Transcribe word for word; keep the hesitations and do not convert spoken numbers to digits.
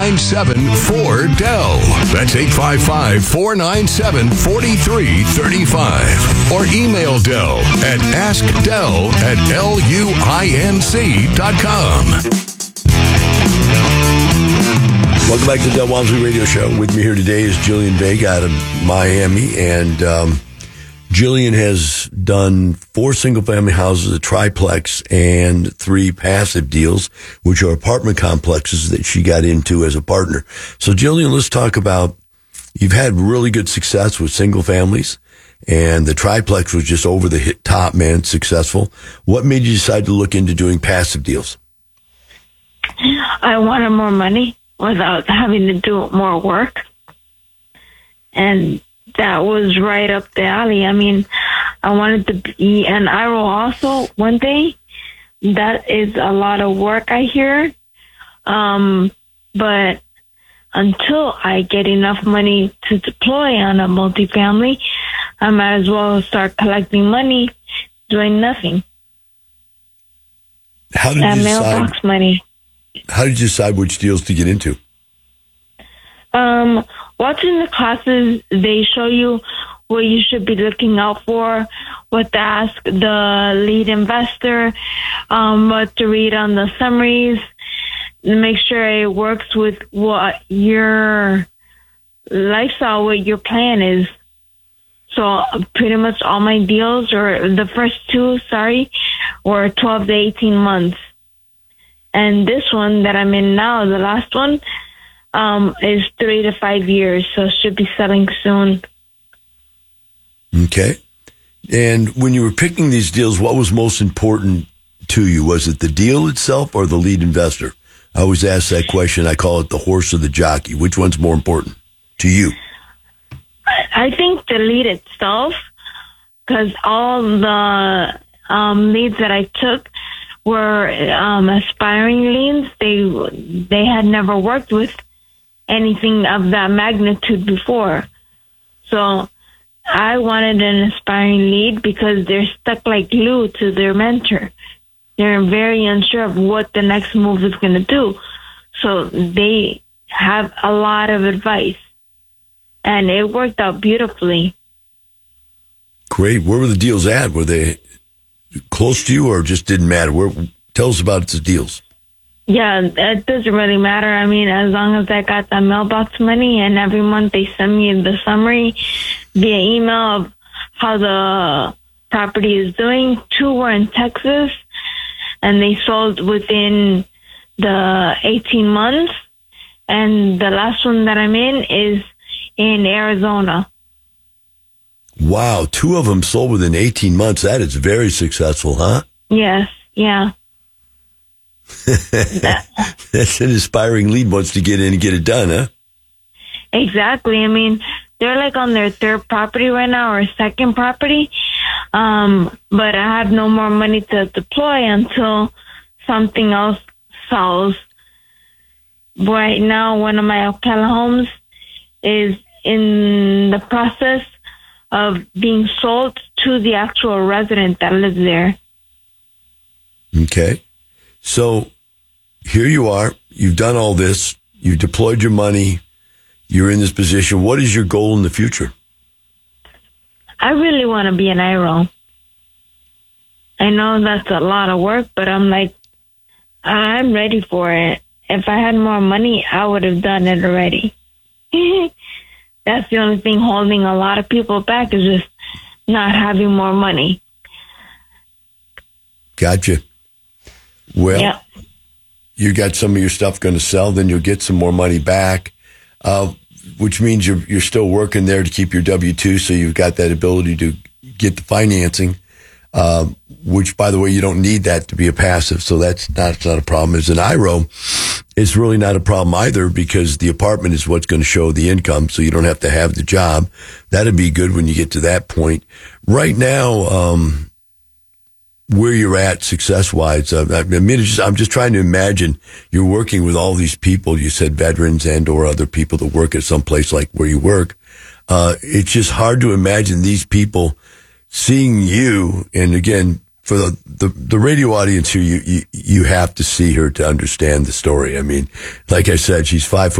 nine seven, four D E L. That's eight five five, four nine seven, four three three five. Or email Del at ask del at L U I N C dot com. Welcome back to the Del Walmsley Radio Show. With me here today is Jillian Vega out of Miami. And um, Jillian has done four single-family houses, a triplex, and three passive deals, which are apartment complexes that she got into as a partner. So, Jillian, let's talk about, you've had really good success with single families, and the triplex was just over the hit top, man, successful. What made you decide to look into doing passive deals? I wanted more money without having to do more work. And that was right up the alley. I mean, I wanted to be an I R O also one day. That is a lot of work, I hear. Um, but until I get enough money to deploy on a multifamily, I might as well start collecting money doing nothing. How did that you mailbox decide, money. How did you decide which deals to get into? Um, watching the classes, they show you what you should be looking out for, what to ask the lead investor, um, what to read on the summaries, make sure it works with what your lifestyle, what your plan is. So pretty much all my deals, or the first two, sorry, were twelve to eighteen months. And this one that I'm in now, the last one, um, is three to five years, so should be selling soon. Okay. And when you were picking these deals, what was most important to you? Was it the deal itself or the lead investor? I always ask that question. I call it the horse or the jockey. Which one's more important to you? I think the lead itself, because all the um, leads that I took were um, aspiring leads. They they had never worked with anything of that magnitude before. So I wanted an aspiring lead because they're stuck like glue to their mentor. They're very unsure of what the next move is going to do. So they have a lot of advice. And it worked out beautifully. Great. Where were the deals at? Were they close to you or just didn't matter? Where, tell us about the deals. Yeah, it doesn't really matter. I mean, as long as I got the mailbox money, and every month they send me the summary via email of how the property is doing. Two were in Texas, and they sold within the eighteen months. And the last one that I'm in is in Arizona. Wow, two of them sold within eighteen months. That is very successful, huh? Yes, yeah. That's an aspiring lead, wants to get in and get it done, huh? Exactly. I mean, they're like on their third property right now, or second property. Um, but I have no more money to deploy until something else sells. Right now, one of my Ocala homes is in the process of being sold to the actual resident that lives there. Okay. So here you are. You've done all this. You've deployed your money. You're in this position. What is your goal in the future? I really want to be an I R O. I know that's a lot of work, but I'm like, I'm ready for it. If I had more money, I would have done it already. That's the only thing holding a lot of people back, is just not having more money. Gotcha. Well, yeah. You got some of your stuff going to sell, then you'll get some more money back, uh, which means you're you're still working there to keep your W two, so you've got that ability to get the financing, uh, which, by the way, you don't need that to be a passive, so that's not, that's not a problem. As an I R O, it's really not a problem either, because the apartment is what's going to show the income, so you don't have to have the job. That'd be good when you get to that point. Right now, um, where you're at success-wise, uh, I mean, it's just, I'm just trying to imagine you're working with all these people. You said veterans and or other people that work at some place like where you work. Uh, it's just hard to imagine these people seeing you. And again, for the, the, the radio audience here, you, you, you have to see her to understand the story. I mean, like I said, she's five foot